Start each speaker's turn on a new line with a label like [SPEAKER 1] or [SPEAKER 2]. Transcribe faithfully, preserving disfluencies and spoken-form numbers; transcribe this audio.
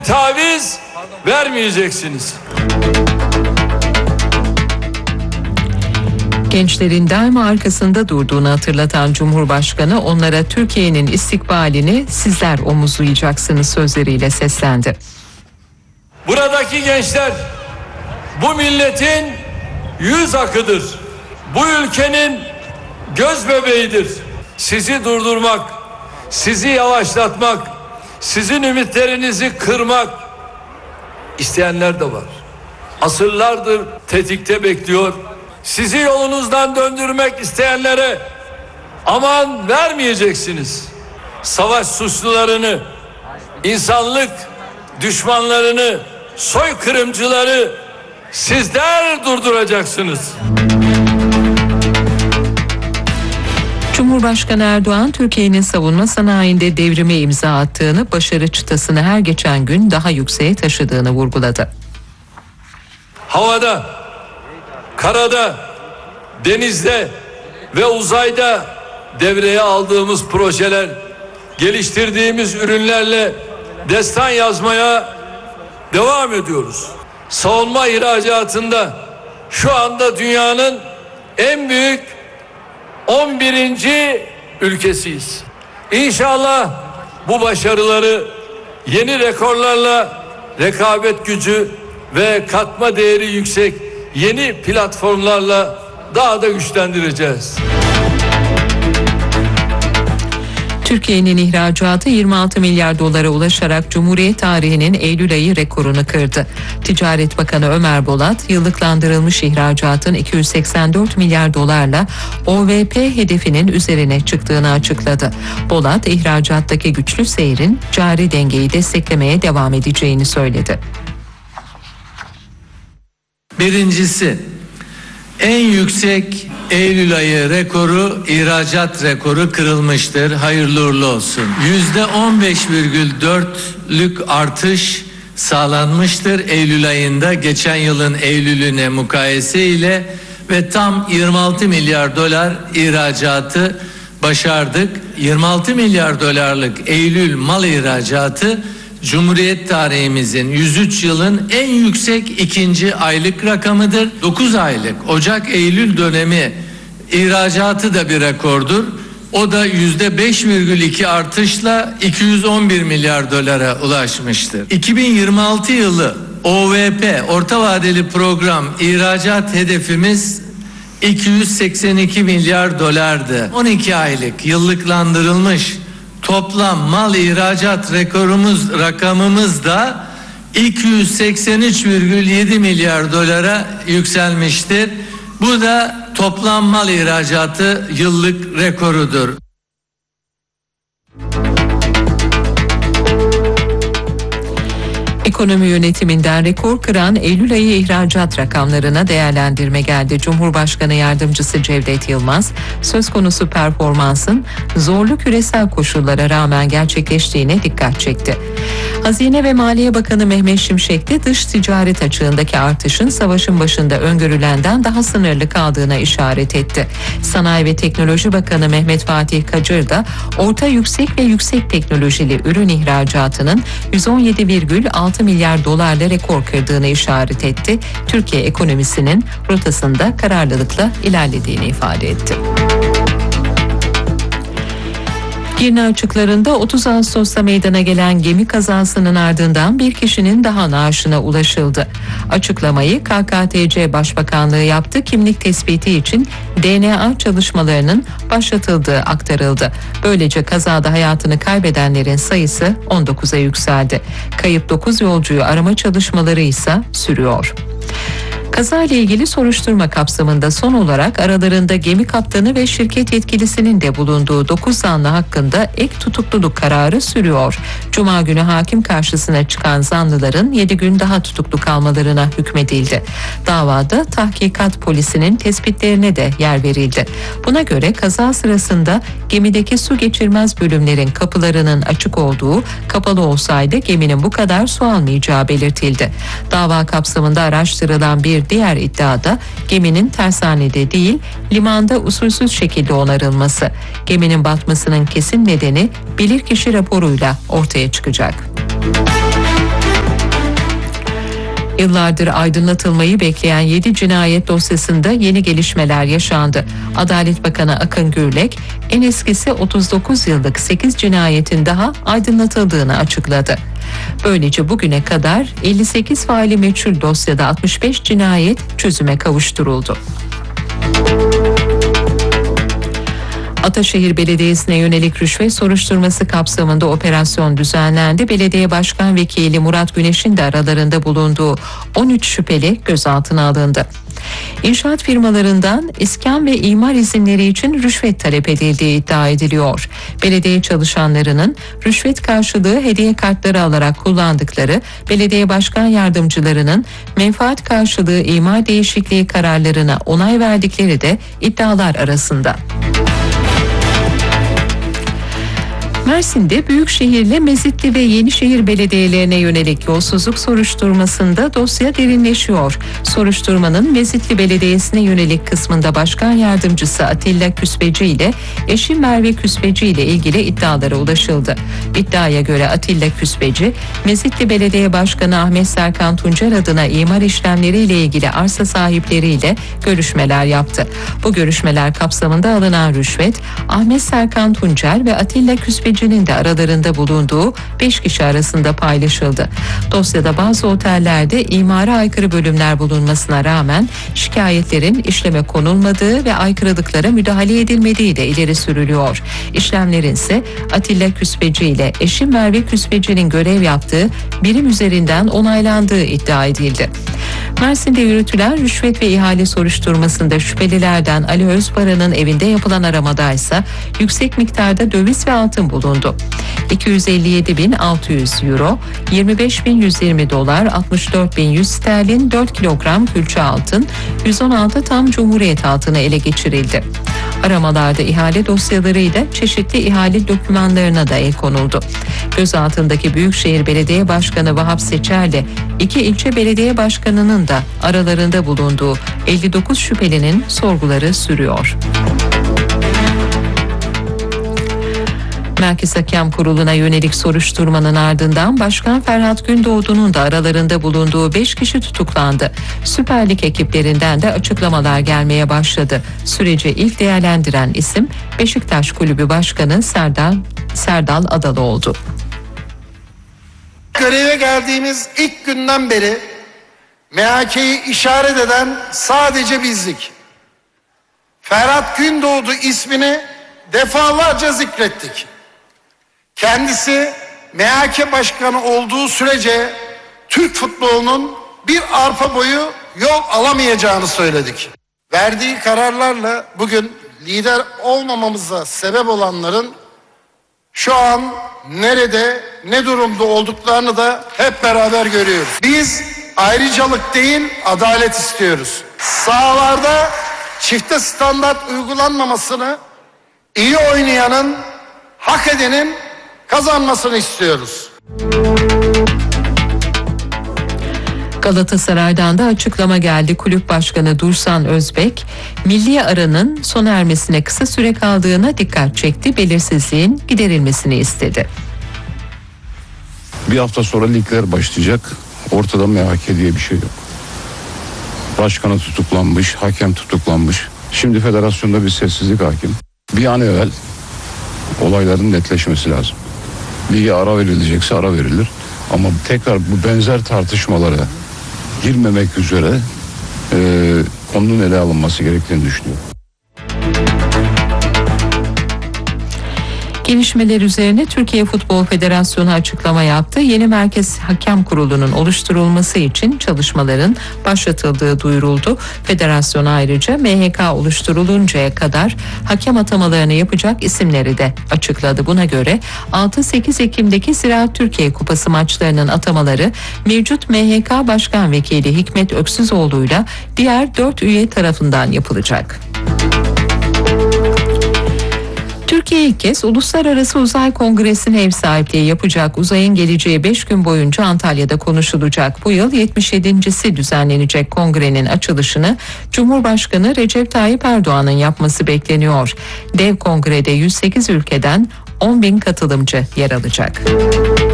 [SPEAKER 1] Taviz vermeyeceksiniz.
[SPEAKER 2] Gençlerin daima arkasında durduğunu hatırlatan Cumhurbaşkanı onlara Türkiye'nin istikbalini sizler omuzlayacaksınız sözleriyle seslendi.
[SPEAKER 1] Buradaki gençler bu milletin yüz akıdır. Bu ülkenin göz bebeğidir. Sizi durdurmak, sizi yavaşlatmak, sizin ümitlerinizi kırmak isteyenler de var. Asırlardır tetikte bekliyor. Sizi yolunuzdan döndürmek isteyenlere aman vermeyeceksiniz. Savaş suçlularını, insanlık düşmanlarını, soykırımcıları sizler durduracaksınız.
[SPEAKER 2] Cumhurbaşkanı Erdoğan, Türkiye'nin savunma sanayinde devrime imza attığını, başarı çıtasını her geçen gün daha yükseğe taşıdığını vurguladı.
[SPEAKER 1] Havada, karada, denizde ve uzayda devreye aldığımız projeler, geliştirdiğimiz ürünlerle destan yazmaya devam ediyoruz. Savunma ihracatında şu anda dünyanın en büyük on birinci ülkesiyiz. İnşallah bu başarıları yeni rekorlarla rekabet gücü ve katma değeri yüksek yeni platformlarla daha da güçlendireceğiz.
[SPEAKER 2] Türkiye'nin ihracatı yirmi altı milyar dolara ulaşarak Cumhuriyet tarihinin Eylül ayı rekorunu kırdı. Ticaret Bakanı Ömer Bolat, yıllıklandırılmış ihracatın iki yüz seksen dört milyar dolarla O V P hedefinin üzerine çıktığını açıkladı. Bolat, ihracattaki güçlü seyrin cari dengeyi desteklemeye devam edeceğini söyledi.
[SPEAKER 3] Birincisi, en yüksek Eylül ayı rekoru, ihracat rekoru kırılmıştır. Hayırlı uğurlu olsun. yüzde on beş virgül dörtlük artış sağlanmıştır Eylül ayında geçen yılın Eylül'üne mukayese ile ve tam yirmi altı milyar dolar ihracatı başardık. yirmi altı milyar dolarlık Eylül mal ihracatı Cumhuriyet tarihimizin yüz üç yılın en yüksek ikinci aylık rakamıdır. dokuz aylık Ocak-Eylül dönemi ihracatı da bir rekordur. O da yüzde beş virgül iki artışla iki yüz on bir milyar dolara ulaşmıştır. iki bin yirmi altı yılı O V P orta vadeli program ihracat hedefimiz iki yüz seksen iki milyar dolardı. on iki aylık yıllıklandırılmış toplam mal ihracat rekorumuz rakamımız da iki yüz seksen üç virgül yedi milyar dolara yükselmiştir. Bu da toplam mal ihracatı yıllık rekorudur.
[SPEAKER 2] Ekonomi yönetiminden rekor kıran Eylül ayı ihracat rakamlarına değerlendirme geldi. Cumhurbaşkanı Yardımcısı Cevdet Yılmaz, söz konusu performansın zorlu küresel koşullara rağmen gerçekleştiğine dikkat çekti. Hazine ve Maliye Bakanı Mehmet Şimşek de dış ticaret açığındaki artışın savaşın başında öngörülenden daha sınırlı kaldığına işaret etti. Sanayi ve Teknoloji Bakanı Mehmet Fatih Kacır da orta yüksek ve yüksek teknolojili ürün ihracatının yüz on yedi virgül altı milyar dolarla rekor kırdığını işaret etti. Türkiye ekonomisinin rotasında kararlılıkla ilerlediğini ifade etti. Girne açıklarında otuz Ağustos'ta meydana gelen gemi kazasının ardından bir kişinin daha naaşına ulaşıldı. Açıklamayı K K T C Başbakanlığı yaptı. Kimlik tespiti için D N A çalışmalarının başlatıldığı aktarıldı. Böylece kazada hayatını kaybedenlerin sayısı on dokuza yükseldi. Kayıp dokuz yolcuyu arama çalışmaları ise sürüyor. Kazayla ilgili soruşturma kapsamında son olarak aralarında gemi kaptanı ve şirket yetkilisinin de bulunduğu dokuz zanlı hakkında ek tutukluluk kararı sürüyor. Cuma günü hakim karşısına çıkan zanlıların yedi gün daha tutuklu kalmalarına hükmedildi. Davada tahkikat polisinin tespitlerine de yer verildi. Buna göre kaza sırasında gemideki su geçirmez bölümlerin kapılarının açık olduğu, kapalı olsaydı geminin bu kadar su almayacağı belirtildi. Dava kapsamında araştırılan bir diğer iddiada geminin tersanede değil, limanda usulsüz şekilde onarılması. Geminin batmasının kesin nedeni bilirkişi raporuyla ortaya çıkacak. Yıllardır aydınlatılmayı bekleyen yedi cinayet dosyasında yeni gelişmeler yaşandı. Adalet Bakanı Akın Gürlek, en eskisi otuz dokuz yıllık sekiz cinayetin daha aydınlatıldığını açıkladı. Böylece bugüne kadar elli sekiz faili meçhul dosyada altmış beş cinayet çözüme kavuşturuldu. Ataşehir Belediyesi'ne yönelik rüşvet soruşturması kapsamında operasyon düzenlendi. Belediye Başkan Vekili Murat Güneş'in de aralarında bulunduğu on üç şüpheli gözaltına alındı. İnşaat firmalarından iskan ve imar izinleri için rüşvet talep edildiği iddia ediliyor. Belediye çalışanlarının rüşvet karşılığı hediye kartları alarak kullandıkları, belediye başkan yardımcılarının menfaat karşılığı imar değişikliği kararlarına onay verdikleri de iddialar arasında. Mersin'de Büyükşehir'le Mezitli ve Yenişehir belediyelerine yönelik yolsuzluk soruşturmasında dosya derinleşiyor. Soruşturmanın Mezitli Belediyesi'ne yönelik kısmında başkan yardımcısı Atilla Küsbeci ile eşi Merve Küsbeci ile ilgili iddialara ulaşıldı. İddiaya göre Atilla Küsbeci, Mezitli Belediye Başkanı Ahmet Serkan Tuncer adına imar işlemleriyle ilgili arsa sahipleriyle görüşmeler yaptı. Bu görüşmeler kapsamında alınan rüşvet, Ahmet Serkan Tuncer ve Atilla Küsbeci de aralarında bulunduğu beş kişi arasında paylaşıldı. Dosyada bazı otellerde imara aykırı bölümler bulunmasına rağmen şikayetlerin işleme konulmadığı ve aykırılıklara müdahale edilmediği de ileri sürülüyor. İşlemlerin ise Atilla Küsbeci ile eşi Merve Küsbeci'nin görev yaptığı birim üzerinden onaylandığı iddia edildi. Mersin'de yürütülen rüşvet ve ihale soruşturmasında şüphelilerden Ali Özbaran'ın evinde yapılan aramada ise yüksek miktarda döviz ve altın bulundu. iki yüz elli yedi bin altı yüz euro, yirmi beş bin yüz yirmi dolar, altmış dört bin yüz sterlin, dört kilogram külçe altın, yüz on altı tam cumhuriyet altını ele geçirildi. Aramalarda ihale dosyalarıyla çeşitli ihale dokümanlarına da el konuldu. Gözaltındaki Büyükşehir Belediye Başkanı Vahap Seçer'le iki ilçe belediye başkanının da aralarında bulunduğu elli dokuz şüphelinin sorguları sürüyor. Merkez Hakem Kurulu'na yönelik soruşturmanın ardından Başkan Ferhat Gündoğdu'nun da aralarında bulunduğu beş kişi tutuklandı. Süper Lig ekiplerinden de açıklamalar gelmeye başladı. Süreci ilk değerlendiren isim Beşiktaş Kulübü Başkanı Serdal, Serdal Adalı oldu.
[SPEAKER 4] Göreve geldiğimiz ilk günden beri M H K'yi işaret eden sadece bizdik. Ferhat Gündoğdu ismini defalarca zikrettik. Kendisi M H K Başkanı olduğu sürece Türk futbolunun bir arpa boyu yol alamayacağını söyledik. Verdiği kararlarla bugün lider olmamamıza sebep olanların şu an nerede, ne durumda olduklarını da hep beraber görüyoruz. Biz ayrıcalık değil, adalet istiyoruz. Sahalarda çifte standart uygulanmamasını, iyi oynayanın, hak edenin kazanmasını istiyoruz.
[SPEAKER 2] Galatasaray'dan da açıklama geldi. Kulüp Başkanı Dursan Özbek, milli aranın sona ermesine kısa süre kaldığına dikkat çekti. Belirsizliğin giderilmesini istedi.
[SPEAKER 5] Bir hafta sonra ligler başlayacak. Ortada M H K diye bir şey yok. Başkanı tutuklanmış, hakem tutuklanmış. Şimdi federasyonda bir sessizlik hakim. Bir an evvel olayların netleşmesi lazım. Lige ara verilecekse ara verilir. Ama tekrar bu benzer tartışmalara girmemek üzere e, konunun ele alınması gerektiğini düşünüyorum.
[SPEAKER 2] Gelişmeler üzerine Türkiye Futbol Federasyonu açıklama yaptı. Yeni Merkez Hakem Kurulu'nun oluşturulması için çalışmaların başlatıldığı duyuruldu. Federasyon ayrıca M H K oluşturuluncaya kadar hakem atamalarını yapacak isimleri de açıkladı. Buna göre altı sekiz Ekim'deki Ziraat Türkiye Kupası maçlarının atamaları mevcut M H K Başkan Vekili Hikmet Öksüzoğlu'yla diğer dört üye tarafından yapılacak. Türkiye ilk kez Uluslararası Uzay Kongresi'ne ev sahipliği yapacak. Uzayın geleceği beş gün boyunca Antalya'da konuşulacak. Bu yıl yetmiş yedincisi düzenlenecek kongrenin açılışını Cumhurbaşkanı Recep Tayyip Erdoğan'ın yapması bekleniyor. Dev kongrede yüz sekiz ülkeden on bin katılımcı yer alacak.